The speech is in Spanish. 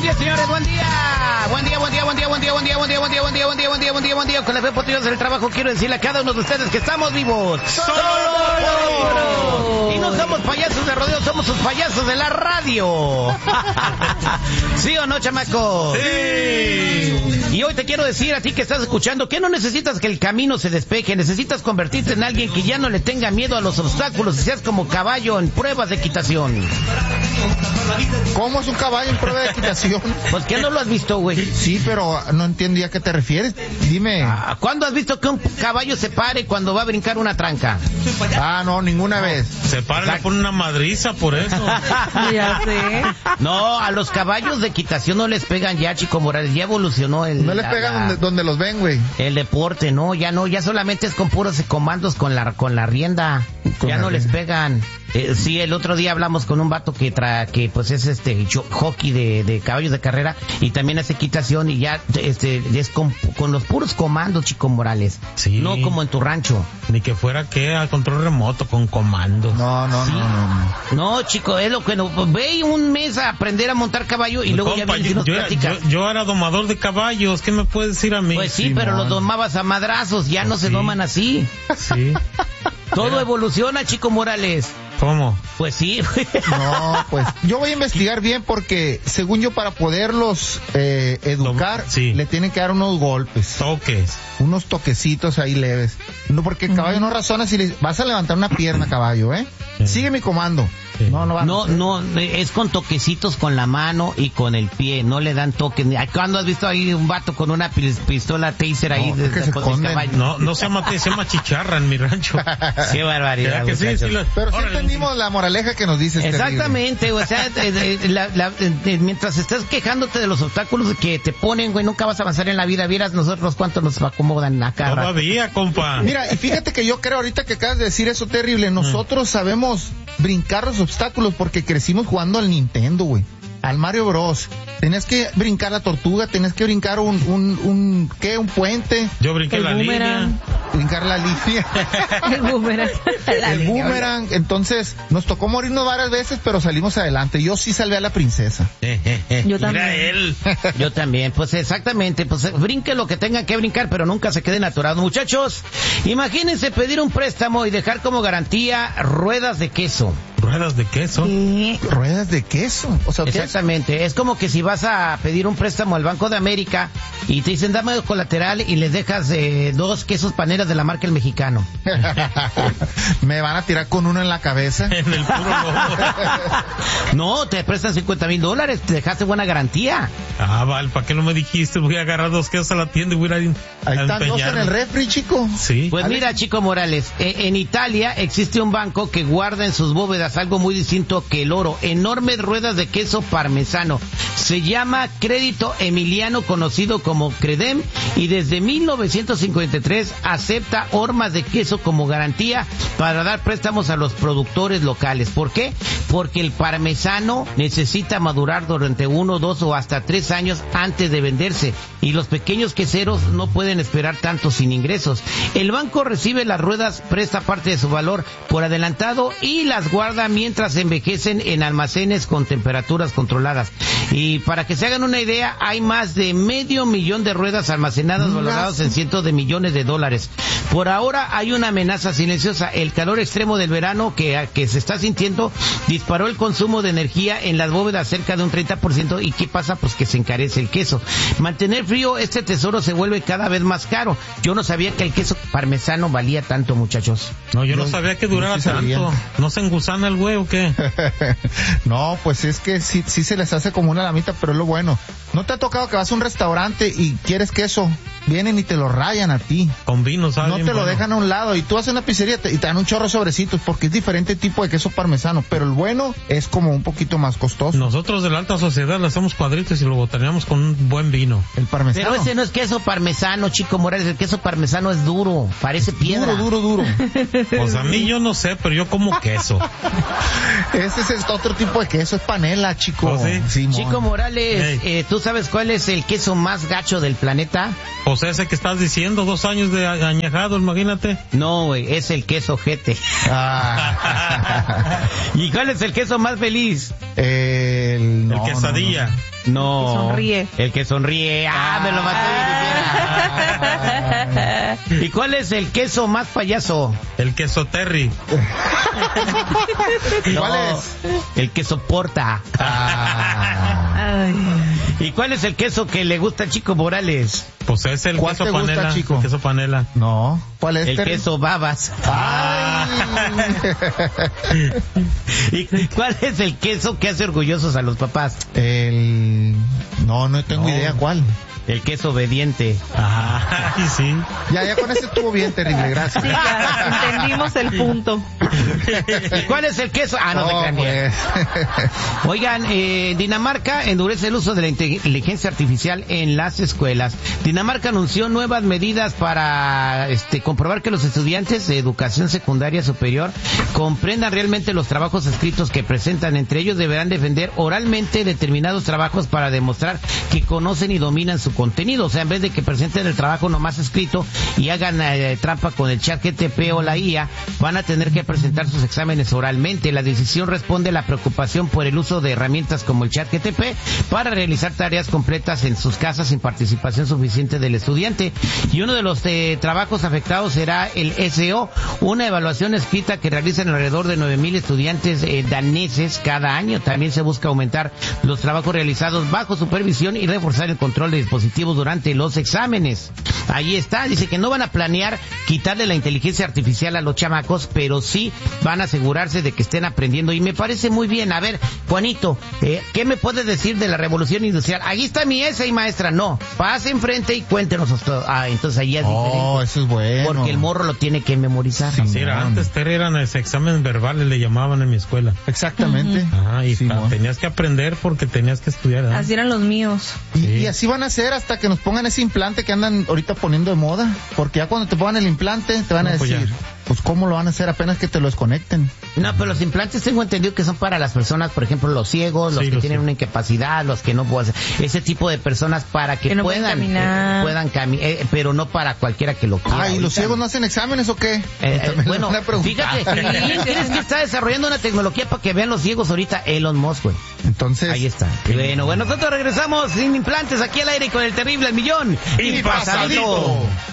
días, señores, buen día. Buen día. Con la fe potrillos del trabajo quiero decirle a cada uno de ustedes que estamos vivos. ¡Solo! Y no somos payasos de rodeo, somos sus payasos de la radio. ¿Sí o no, chamacos? ¡Sí! Y hoy te quiero decir a ti que estás escuchando que no necesitas que el camino se despeje, necesitas convertirte en alguien que ya no le tenga miedo a los obstáculos y seas como caballo en pruebas de equitación. ¿Cómo es un caballo en prueba de equitación? Pues que no lo has visto, güey. Sí, pero no entiendo a qué te refieres. Dime. ¿Cuándo has visto que un caballo se pare cuando va a brincar una tranca? No, ninguna vez. Se para y le pone una madriza por eso. Ya sé. No, a los caballos de equitación no les pegan ya, Chico Morales, ya evolucionó el... No les pegan donde los ven, güey. El deporte, no, ya solamente es con puros comandos con la rienda. Ya no les pegan. Sí, el otro día hablamos con un vato que pues es hockey de caballos de carrera y también hace equitación y ya es con los puros comandos, Chico Morales. Sí. No como en tu rancho. Ni que fuera a control remoto con comandos. No. No, chico, es lo que no. Ve un mes a aprender a montar caballo y luego compa, ya vienes y nos platicas. Yo era domador de caballos, ¿qué me puedes decir a mí? Pues sí, pero los domabas a madrazos, ya no se doman así. Sí. Todo evoluciona, Chico Morales. ¿Cómo? Pues sí. No, pues yo voy a investigar bien porque según yo para poderlos educar le tienen que dar unos golpes. Toques. Unos toquecitos ahí leves. No, porque el caballo no razona si le vas a levantar una pierna, caballo, ¿eh? Sí. Sigue mi comando. Sí. No, es con toquecitos con la mano y con el pie, no le dan toques. ¿Cuándo has visto ahí un vato con una pistola taser ahí? No se llama chicharra en mi rancho. Qué barbaridad. Que sí, pero sí entendimos la moraleja que nos dices. Exactamente, o sea, mientras estás quejándote de los obstáculos que te ponen, güey, nunca vas a avanzar en la vida. Vieras nosotros cuánto nos acomodan acá. Todavía, compa. Mira, y fíjate que yo creo ahorita que acabas de decir eso terrible, nosotros sabemos brincar los obstáculos porque crecimos jugando al Nintendo, güey. Al Mario Bros. Tenías que brincar la tortuga, tenías que brincar un puente. Yo brinqué la línea. Brincar la línea. El boomerang. El boomerang. Entonces, nos tocó morirnos varias veces, pero salimos adelante. Yo sí salvé a la princesa. Yo también. Mira él. Yo también, pues exactamente, pues brinque lo que tengan que brincar, pero nunca se queden atorados. Muchachos, imagínense pedir un préstamo y dejar como garantía ruedas de queso. ¿Ruedas de queso? ¿Ruedas de queso? O sea, exactamente, es como que si vas a pedir un préstamo al Banco de América y te dicen dame el colateral y les dejas 2 quesos paneras de la marca El Mexicano. Me van a tirar con uno en la cabeza. En el puro lobo. No, te prestan $50,000, te dejaste buena garantía. Vale, ¿para qué no me dijiste? Voy a agarrar 2 quesos a la tienda y voy a ir Ahí están 2 en el refri, chico. Sí. Pues mira, Chico Morales, en Italia existe un banco que guarda en sus bóvedas algo muy distinto que el oro, enormes ruedas de queso parmesano. Se llama Crédito Emiliano, conocido como Credem, y desde 1953 acepta hormas de queso como garantía para dar préstamos a los productores locales. ¿Por qué? Porque el parmesano necesita madurar durante 1, 2 o hasta 3 años antes de venderse, y los pequeños queseros no pueden esperar tanto sin ingresos. El banco recibe las ruedas, presta parte de su valor por adelantado y las guarda mientras envejecen en almacenes con temperaturas controladas. Y para que se hagan una idea, hay más de $500,000 de ruedas almacenadas valoradas en cientos de millones de dólares. Por ahora hay una amenaza silenciosa. El calor extremo del verano que se está sintiendo disparó el consumo de energía en las bóvedas cerca de un 30%. ¿Y qué pasa? Pues que se encarece el queso. Mantener frío este tesoro se vuelve cada vez más caro. Yo no sabía que el queso parmesano valía tanto, muchachos. No, yo no sabía que duraba tanto. ¿No se engusana el güey o qué? No, pues es que sí se les hace como una lamita, pero es lo bueno. ¿No te ha tocado que vas a un restaurante y quieres queso? Vienen y te lo rayan a ti. Con vino, ¿sabes? No te lo dejan a un lado. Y tú vas a una pizzería y te dan un chorro de sobrecitos porque es diferente tipo de queso parmesano. Pero el bueno es como un poquito más costoso. Nosotros de la alta sociedad le hacemos cuadritos y lo botaneamos con un buen vino. El parmesano. Pero ese no es queso parmesano, Chico Morales. El queso parmesano es duro, parece piedra. Duro. Pues a mí yo no sé, pero yo como queso. Ese es otro tipo de queso, es panela, chico. ¿Oh, sí? Simón. Chico Morales, ¿tú sabes cuál es el queso más gacho del planeta? O sea, ese que estás diciendo, 2 años de añejado, imagínate. No, güey, es el queso jete. ¿Y cuál es el queso más feliz? El La quesadilla. No. El que sonríe. El que sonríe. Me lo mató. ¿Y cuál es el queso más payaso? El queso Terry. ¿Cuál es? El que soporta. Ay. ¿Y cuál es el queso que le gusta a Chico Morales? Pues es el ¿Cuál queso te gusta, panela. Chico? El queso panela. No. ¿Cuál es, El Terry? queso babas. ¿Y cuál es el queso que hace orgullosos a los papás? No tengo idea cuál. El queso obediente. Ay, sí. Ya con ese estuvo bien terrible, gracias. Sí, ya entendimos el punto. ¿Y cuál es el queso? No se crean bien. Oigan, Dinamarca endurece el uso de la inteligencia artificial en las escuelas. Dinamarca anunció nuevas medidas para comprobar que los estudiantes de educación secundaria superior comprendan realmente los trabajos escritos que presentan. Entre ellos deberán defender oralmente determinados trabajos para demostrar que conocen y dominan su contenido. O sea, en vez de que presenten el trabajo nomás escrito y hagan trampa con el ChatGPT o la IA, van a tener que presentar sus exámenes oralmente. La decisión responde a la preocupación por el uso de herramientas como el ChatGPT para realizar tareas completas en sus casas sin participación suficiente del estudiante. Y uno de los trabajos afectados será el SEO, una evaluación escrita que realizan alrededor de 9,000 estudiantes daneses cada año. También se busca aumentar los trabajos realizados bajo supervisión y reforzar el control de dispositivos durante los exámenes. Ahí está, dice que no van a planear quitarle la inteligencia artificial a los chamacos, pero sí van a asegurarse de que estén aprendiendo, y me parece muy bien. A ver, Juanito, ¿qué me puedes decir de la revolución industrial? Aquí está mi maestra. No, pase enfrente y cuéntenos todo. Entonces ahí es diferente. Eso es bueno. Porque el morro lo tiene que memorizar. Así era antes, Terry, eran exámenes verbales, le llamaban en mi escuela. Exactamente. Y tenías que aprender porque tenías que estudiar. Así eran los míos. Y así van a ser hasta que nos pongan ese implante que andan ahorita poniendo de moda, porque ya cuando te pongan el implante te van a decir, pues cómo lo van a hacer apenas que te lo desconecten. No, pero los implantes tengo entendido que son para las personas, por ejemplo, los ciegos, los que tienen una incapacidad, los que no pueden hacer, ese tipo de personas para que no puedan caminar, pero no para cualquiera que lo quiera. ¿Y los ciegos no hacen exámenes o qué? Bueno, fíjate, tienes que estar desarrollando una tecnología para que vean los ciegos ahorita Elon Musk, güey. Entonces, ahí está. Bueno, nosotros regresamos sin implantes aquí al aire con el terrible al millón y pasadito.